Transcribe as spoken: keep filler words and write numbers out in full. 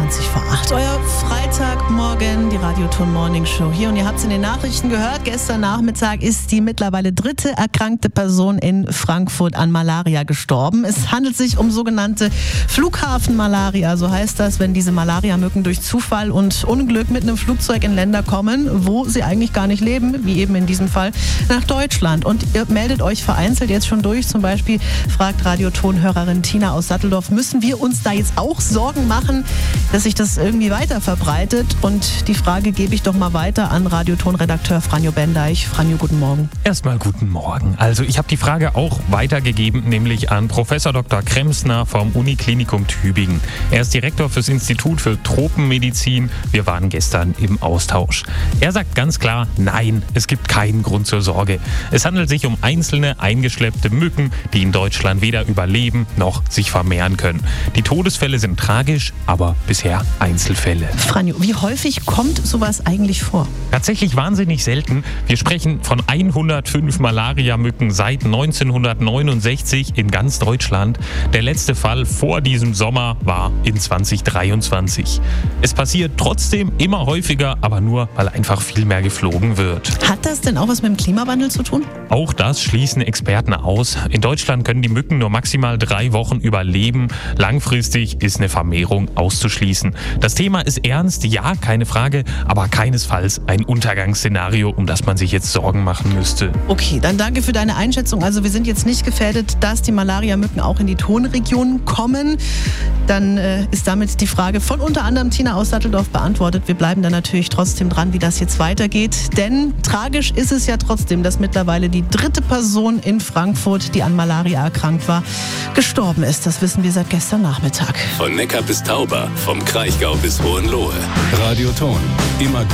zwanzig vor acht. Euer Freitagmorgen, die Radioton Morning Show hier. Und ihr habt es in den Nachrichten gehört, gestern Nachmittag ist die mittlerweile dritte erkrankte Person in Frankfurt an Malaria gestorben. Es handelt sich um sogenannte Flughafenmalaria. So heißt das, wenn diese Malariamücken durch Zufall und Unglück mit einem Flugzeug in Länder kommen, wo sie eigentlich gar nicht leben, wie eben in diesem Fall nach Deutschland. Und ihr meldet euch vereinzelt jetzt schon durch. Zum Beispiel fragt Radioton-Hörerin Tina aus Satteldorf, müssen wir uns da jetzt auch Sorgen machen, dass sich das irgendwie weiter verbreitet? Und die Frage gebe ich doch mal weiter an Radioton-Redakteur Franjo Bendeich. Franjo, guten Morgen. Erstmal guten Morgen. Also ich habe die Frage auch weitergegeben, nämlich an Professor Doktor Kremsner vom Uniklinikum Tübingen. Er ist Direktor fürs Institut für Tropenmedizin. Wir waren gestern im Austausch. Er sagt ganz klar, nein, es gibt keinen Grund zur Sorge. Es handelt sich um einzelne eingeschleppte Mücken, die in Deutschland weder überleben noch sich vermehren können. Die Todesfälle sind tragisch, aber bisher Einzelfälle. Franjo, wie häufig kommt sowas eigentlich vor? Tatsächlich wahnsinnig selten. Wir sprechen von hundertfünf Malariamücken seit neunzehnhundertneunundsechzig in ganz Deutschland. Der letzte Fall vor diesem Sommer war in zwanzig dreiundzwanzig. Es passiert trotzdem immer häufiger, aber nur, weil einfach viel mehr geflogen wird. Hat das denn auch was mit dem Klimawandel zu tun? Auch das schließen Experten aus. In Deutschland können die Mücken nur maximal drei Wochen überleben. Langfristig ist eine Vermehrung auszuschließen. Das Thema ist ernst, ja, keine Frage, aber keinesfalls ein Untergangsszenario, um das man sich jetzt Sorgen machen müsste. Okay, dann danke für deine Einschätzung. Also wir sind jetzt nicht gefährdet, dass die Malariamücken auch in die Tonregion kommen. Dann äh, ist damit die Frage von unter anderem Tina aus Satteldorf beantwortet. Wir bleiben dann natürlich trotzdem dran, wie das jetzt weitergeht. Denn tragisch ist es ja trotzdem, dass mittlerweile die dritte Person in Frankfurt, die an Malaria erkrankt war, gestorben ist. Das wissen wir seit gestern Nachmittag. Von Neckar bis Tauber, vom Kraichgau bis Hohenlohe. Radioton, immer